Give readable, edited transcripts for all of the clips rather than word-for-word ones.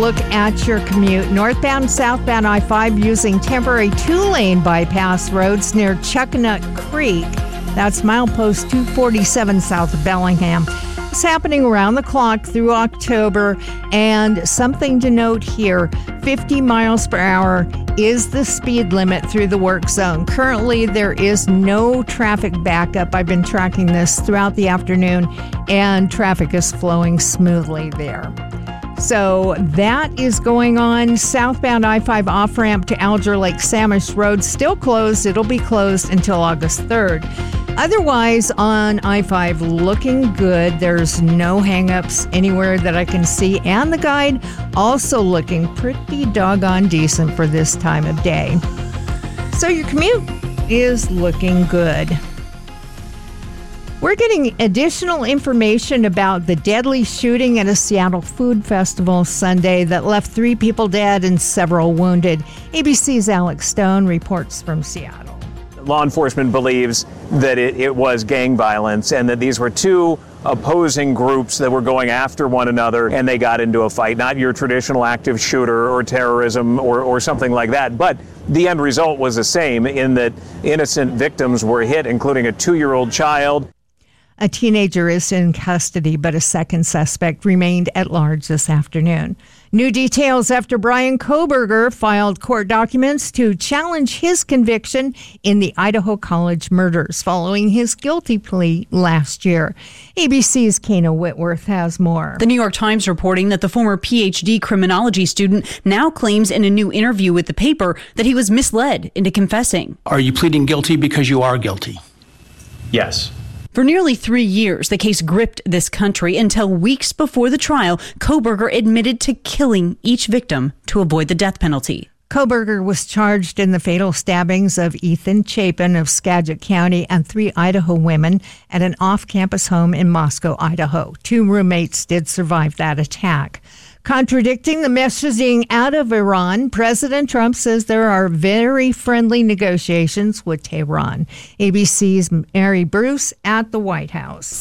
look at your commute. Northbound, southbound I-5 using temporary two-lane bypass roads near Chuckanut Creek. That's milepost 247 south of Bellingham. It's happening around the clock through October, and something to note here, 50 miles per hour is the speed limit through the work zone. Currently, there is no traffic backup. I've been tracking this throughout the afternoon, and traffic is flowing smoothly there. So that is going on. Southbound I-5 off-ramp to Alger Lake Samish Road still closed. It'll be closed until August 3rd. Otherwise, on I-5, looking good. There's no hang-ups anywhere that I can see. And the guide also looking pretty doggone decent for this time of day. So your commute is looking good. We're getting additional information about the deadly shooting at a Seattle food festival Sunday that left 3 people dead and several wounded. ABC's Alex Stone reports from Seattle. Law enforcement believes that it was gang violence and that these were 2 opposing groups that were going after one another and they got into a fight. Not your traditional active shooter or terrorism or something like that. But the end result was the same in that innocent victims were hit, including a 2-year-old child. A teenager is in custody, but a second suspect remained at large this afternoon. New details after Bryan Kohberger filed court documents to challenge his conviction in the Idaho College murders following his guilty plea last year. ABC's Kana Whitworth has more. The New York Times reporting that the former PhD criminology student now claims in a new interview with the paper that he was misled into confessing. Are you pleading guilty because you are guilty? Yes. For nearly 3 years, the case gripped this country until weeks before the trial, Kohberger admitted to killing each victim to avoid the death penalty. Kohberger was charged in the fatal stabbings of Ethan Chapin of Skagit County and 3 Idaho women at an off-campus home in Moscow, Idaho. 2 roommates did survive that attack. Contradicting the messaging out of Iran, President Trump says there are very friendly negotiations with Tehran. ABC's Mary Bruce at the White House.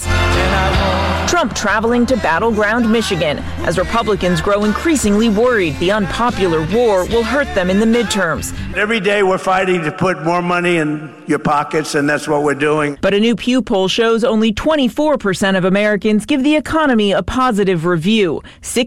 Trump traveling to battleground Michigan as Republicans grow increasingly worried the unpopular war will hurt them in the midterms. Every day we're fighting to put more money in your pockets, and that's what we're doing. But a new Pew poll shows only 24% of Americans give the economy a positive review.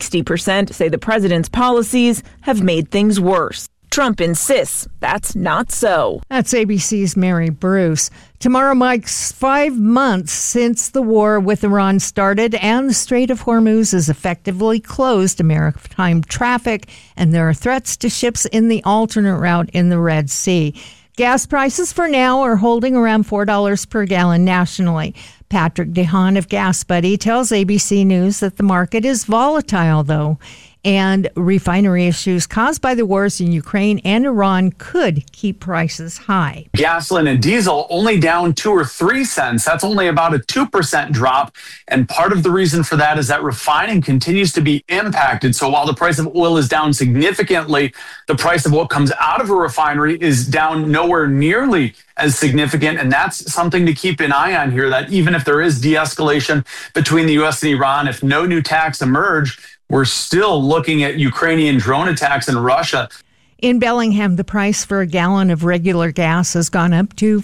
60% say the president's policies have made things worse. Trump insists that's not so. That's ABC's Mary Bruce. Tomorrow marks 5 months since the war with Iran started, and the Strait of Hormuz is effectively closed to maritime traffic, and there are threats to ships in the alternate route in the Red Sea. Gas prices for now are holding around $4 per gallon nationally. Patrick DeHaan of Gas Buddy tells ABC News that the market is volatile, though, and refinery issues caused by the wars in Ukraine and Iran could keep prices high. Gasoline and diesel only down 2 or 3 cents. That's only about a 2% drop. And part of the reason for that is that refining continues to be impacted. So while the price of oil is down significantly, the price of what comes out of a refinery is down nowhere nearly as significant. And that's something to keep an eye on here, that even if there is de-escalation between the U.S. and Iran, if no new attacks emerge, we're still looking at Ukrainian drone attacks in Russia. In Bellingham, the price for a gallon of regular gas has gone up to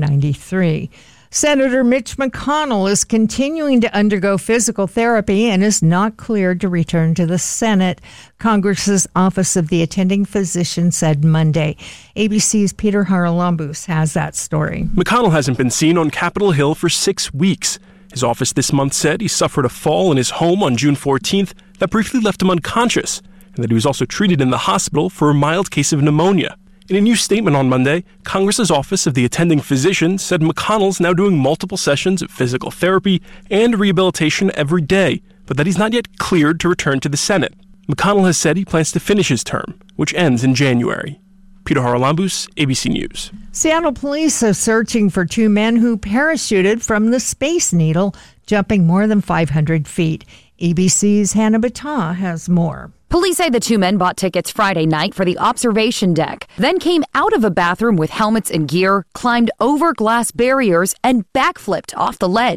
$4.93. Senator Mitch McConnell is continuing to undergo physical therapy and is not cleared to return to the Senate, Congress's Office of the Attending Physician said Monday. ABC's Peter Haralambous has that story. McConnell hasn't been seen on Capitol Hill for 6 weeks. His office this month said he suffered a fall in his home on June 14th that briefly left him unconscious, and that he was also treated in the hospital for a mild case of pneumonia. In a new statement on Monday, Congress's Office of the Attending Physician said McConnell's now doing multiple sessions of physical therapy and rehabilitation every day, but that he's not yet cleared to return to the Senate. McConnell has said he plans to finish his term, which ends in January. Peter Haralambous, ABC News. Seattle police are searching for 2 men who parachuted from the Space Needle, jumping more than 500 feet. ABC's Hannah Battah has more. Police say the 2 men bought tickets Friday night for the observation deck, then came out of a bathroom with helmets and gear, climbed over glass barriers, and backflipped off the ledge.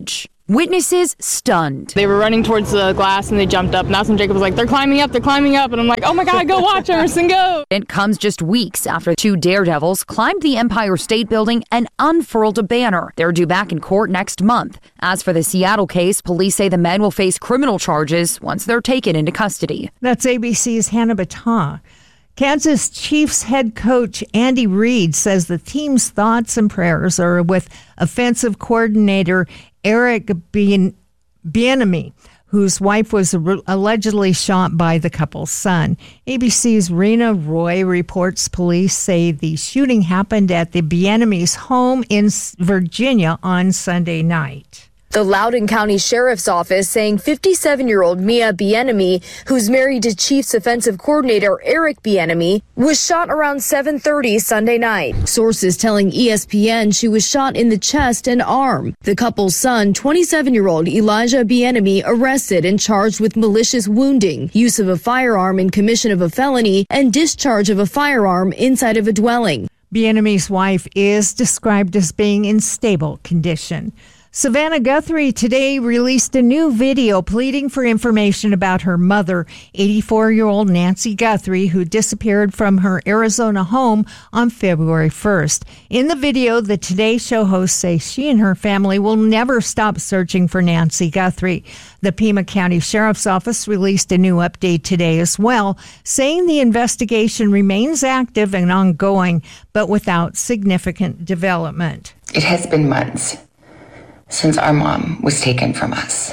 Witnesses stunned. They were running towards the glass and they jumped up. And that's when Jacob was like, they're climbing up. And I'm like, oh my God, go watch Emerson, go. It comes just weeks after two daredevils climbed the Empire State Building and unfurled a banner. They're due back in court next month. As for the Seattle case, police say the men will face criminal charges once they're taken into custody. That's ABC's Hannah Battah. Kansas Chiefs head coach Andy Reid says the team's thoughts and prayers are with offensive coordinator Eric Bieniemy, whose wife was allegedly shot by the couple's son. ABC's Rena Roy reports police say the shooting happened at the Bieniemy's home in Virginia on Sunday night. The Loudoun County Sheriff's Office saying 57-year-old Mia Bieniemy, who's married to Chiefs offensive coordinator Eric Bieniemy, was shot around 7:30 Sunday night. Sources telling ESPN she was shot in the chest and arm. The couple's son, 27-year-old Elijah Bieniemy, arrested and charged with malicious wounding, use of a firearm in commission of a felony, and discharge of a firearm inside of a dwelling. Bieniemy's wife is described as being in stable condition. Savannah Guthrie today released a new video pleading for information about her mother, 84-year-old Nancy Guthrie, who disappeared from her Arizona home on February 1st. In the video, the Today Show hosts say she and her family will never stop searching for Nancy Guthrie. The Pima County Sheriff's Office released a new update today as well, saying the investigation remains active and ongoing, but without significant development. It has been months since our mom was taken from us.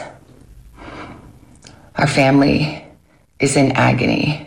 Our family is in agony.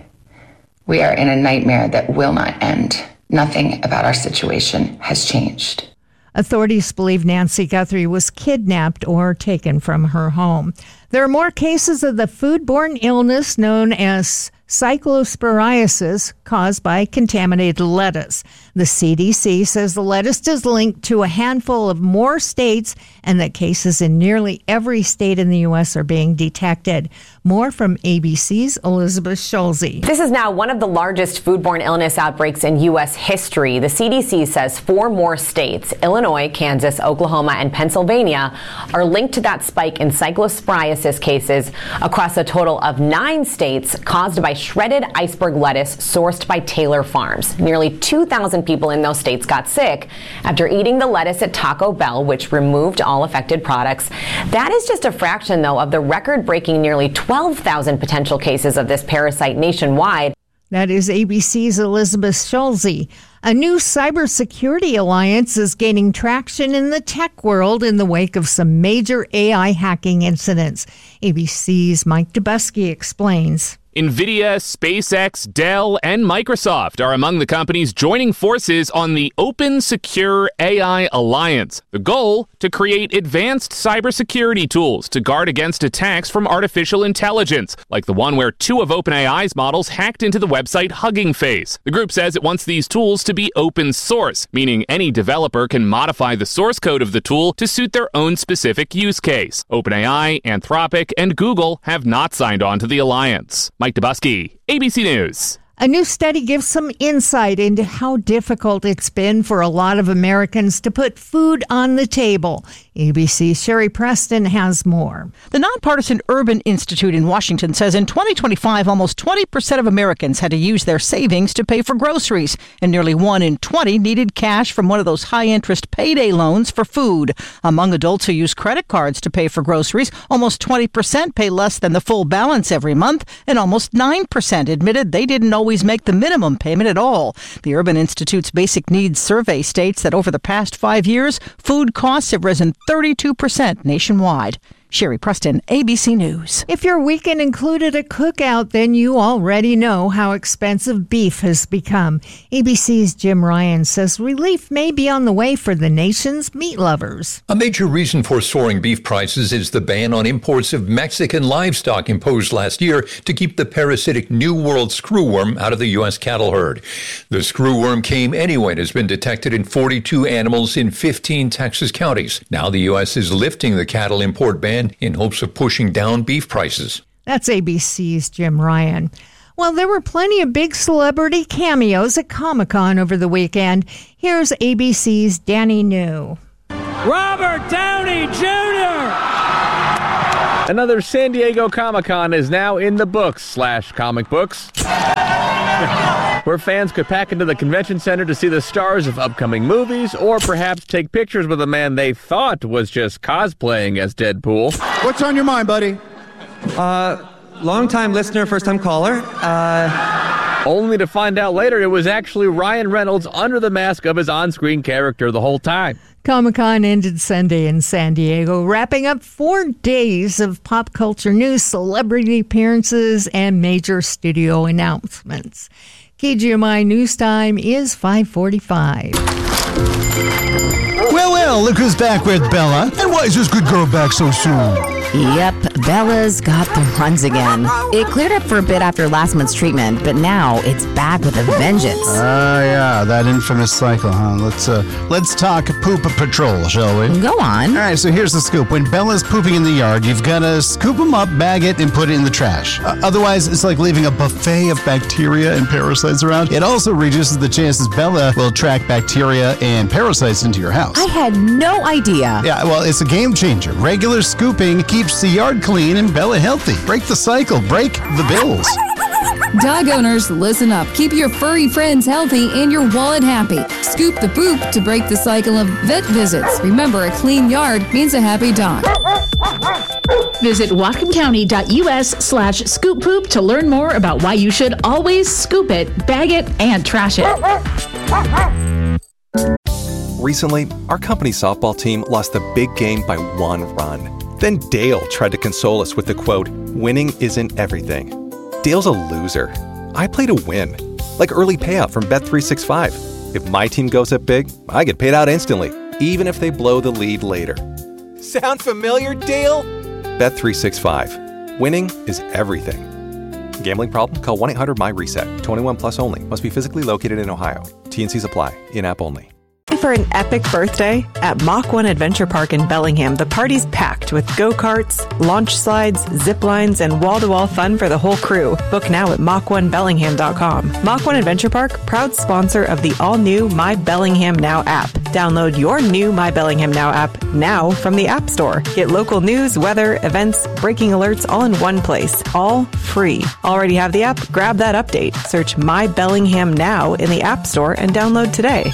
We are in a nightmare that will not end. Nothing about our situation has changed. Authorities believe Nancy Guthrie was kidnapped or taken from her home. There are more cases of the foodborne illness known as cyclosporiasis caused by contaminated lettuce. The CDC says the lettuce is linked to a handful of more states and that cases in nearly every state in the U.S. are being detected. More from ABC's Elizabeth Schulze. This is now one of the largest foodborne illness outbreaks in U.S. history. The CDC says 4 more states, Illinois, Kansas, Oklahoma, and Pennsylvania, are linked to that spike in cyclosporiasis cases across a total of 9 states caused by shredded iceberg lettuce sourced by Taylor Farms. Nearly 2,000 people in those states got sick after eating the lettuce at Taco Bell, which removed all affected products. That is just a fraction, though, of the record-breaking nearly 12,000 potential cases of this parasite nationwide. That is ABC's Elizabeth Schulze. A new cybersecurity alliance is gaining traction in the tech world in the wake of some major AI hacking incidents. ABC's Mike Dubusky explains. NVIDIA, SpaceX, Dell, and Microsoft are among the companies joining forces on the Open Secure AI Alliance. The goal, to create advanced cybersecurity tools to guard against attacks from artificial intelligence, like the one where 2 of OpenAI's models hacked into the website Hugging Face. The group says it wants these tools to be open source, meaning any developer can modify the source code of the tool to suit their own specific use case. OpenAI, Anthropic, and Google have not signed on to the alliance. Mike Dubusky, ABC News. A new study gives some insight into how difficult it's been for a lot of Americans to put food on the table. ABC's Sherry Preston has more. The nonpartisan Urban Institute in Washington says in 2025, almost 20% of Americans had to use their savings to pay for groceries, and nearly 1 in 20 needed cash from one of those high-interest payday loans for food. Among adults who use credit cards to pay for groceries, almost 20% pay less than the full balance every month, and almost 9% admitted they didn't always make the minimum payment at all. The Urban Institute's Basic Needs Survey states that over the past 5 years, food costs have risen 32% nationwide. Sherry Preston, ABC News. If your weekend included a cookout, then you already know how expensive beef has become. ABC's Jim Ryan says relief may be on the way for the nation's meat lovers. A major reason for soaring beef prices is the ban on imports of Mexican livestock imposed last year to keep the parasitic New World screwworm out of the U.S. cattle herd. The screwworm came anyway and has been detected in 42 animals in 15 Texas counties. Now the U.S. is lifting the cattle import ban in hopes of pushing down beef prices. That's ABC's Jim Ryan. Well, there were plenty of big celebrity cameos at Comic-Con over the weekend. Here's ABC's Danny New. Robert Downey Jr. Another San Diego Comic-Con is now in the books/comic books, where fans could pack into the convention center to see the stars of upcoming movies, or perhaps take pictures with a man they thought was just cosplaying as Deadpool. What's on your mind, buddy? Long-time listener, first-time caller. Only to find out later it was actually Ryan Reynolds under the mask of his on-screen character the whole time. Comic-Con ended Sunday in San Diego, wrapping up 4 days of pop culture news, celebrity appearances, and major studio announcements. KGMI News Time is 5:45. Well, look who's back with Bella. And why is this good girl back so soon? Yep, Bella's got the runs again. It cleared up for a bit after last month's treatment, but now it's back with a vengeance. Yeah, that infamous cycle, huh? Let's talk poop patrol, shall we? Go on. All right, so here's the scoop. When Bella's pooping in the yard, you've got to scoop them up, bag it, and put it in the trash. Otherwise, it's like leaving a buffet of bacteria and parasites around. It also reduces the chances Bella will track bacteria and parasites into your house. I had no idea. Yeah, well, it's a game changer. Regular scooping keeps the yard clean and Bella healthy. Break the cycle. Break the bills. Dog owners, listen up. Keep your furry friends healthy and your wallet happy. Scoop the poop to break the cycle of vet visits. Remember, a clean yard means a happy dog. Visit whatcomcounty.us/scoop poop to learn more about why you should always scoop it, bag it, and trash it. Recently, our company's softball team lost the big game by 1 run. Then Dale tried to console us with the quote, "Winning isn't everything." Dale's a loser. I play to win, like early payout from Bet365. If my team goes up big, I get paid out instantly, even if they blow the lead later. Sound familiar, Dale? Bet365. Winning is everything. Gambling problem? Call 1-800-MY-RESET. 21 plus only. Must be physically located in Ohio. T&Cs apply. In-app only. For an epic birthday? At Mach 1 Adventure Park in Bellingham, the party's packed with go-karts, launch slides, zip lines, and wall-to-wall fun for the whole crew. Book now at Mach1Bellingham.com. Mach 1 Adventure Park, proud sponsor of the all-new My Bellingham Now app. Download your new My Bellingham Now app now from the App Store. Get local news, weather, events, breaking alerts all in one place. All free. Already have the app? Grab that update. Search My Bellingham Now in the App Store and download today.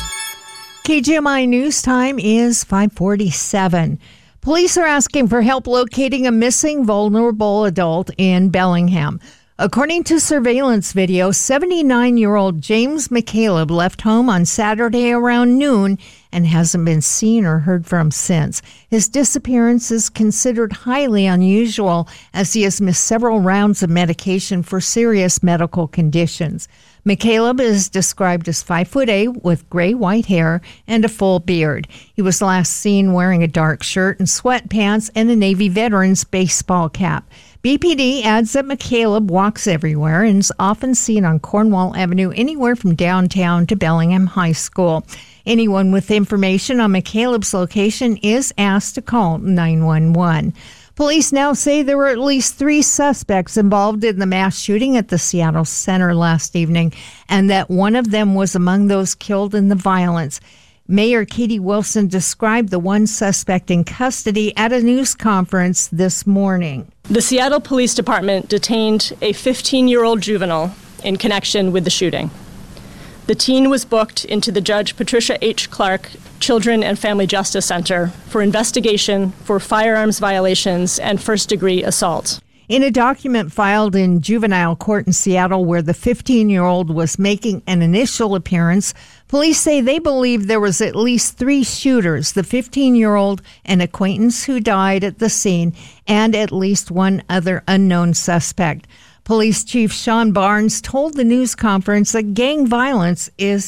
KGMI News Time is 5:47. Police are asking for help locating a missing vulnerable adult in Bellingham. According to surveillance video, 79-year-old James McCaleb left home on Saturday around noon and hasn't been seen or heard from since. His disappearance is considered highly unusual as he has missed several rounds of medication for serious medical conditions. McCaleb is described as 5'8" with gray-white hair and a full beard. He was last seen wearing a dark shirt and sweatpants and a Navy veteran's baseball cap. BPD adds that McCaleb walks everywhere and is often seen on Cornwall Avenue anywhere from downtown to Bellingham High School. Anyone with information on McCaleb's location is asked to call 911. Police now say there were at least 3 suspects involved in the mass shooting at the Seattle Center last evening, and that one of them was among those killed in the violence. Mayor Katie Wilson described the one suspect in custody at a news conference this morning. The Seattle Police Department detained a 15-year-old juvenile in connection with the shooting. The teen was booked into the Judge Patricia H. Clark Children and Family Justice Center for investigation for firearms violations and first-degree assault. In a document filed in juvenile court in Seattle where the 15-year-old was making an initial appearance, police say they believe there was at least 3 shooters, the 15-year-old, an acquaintance who died at the scene, and at least 1 other unknown suspect. Police Chief Sean Barnes told the news conference that gang violence is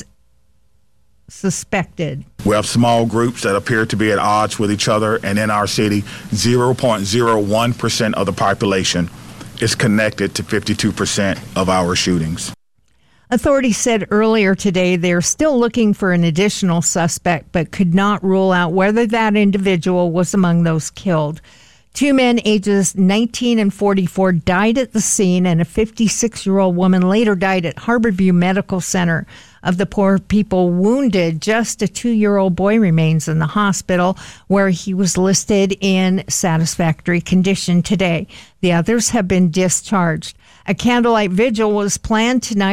suspected. We have small groups that appear to be at odds with each other, and in our city, 0.01% of the population is connected to 52% of our shootings. Authorities said earlier today they're still looking for an additional suspect, but could not rule out whether that individual was among those killed. 2 men ages 19 and 44 died at the scene, and a 56-year-old woman later died at Harborview Medical Center. Of the poor people wounded, just a 2-year-old boy remains in the hospital, where he was listed in satisfactory condition today. The others have been discharged. A candlelight vigil was planned tonight